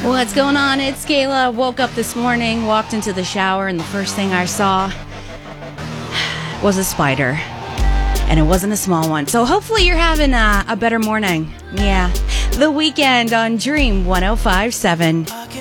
What's going on? It's Kayla. Woke up this morning, walked into the shower, and the first thing I saw was a spider. And it wasn't a small one. So hopefully you're having a better morning. Yeah. The Weekend on Dream 105.7.